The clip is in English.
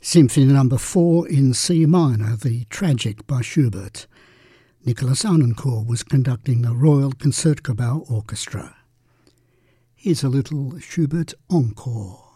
Symphony No. 4 in C minor, The Tragic by Schubert. Nicholas Arnoncourt was conducting the Royal Concertgebouw Orchestra. Here's a little Schubert encore.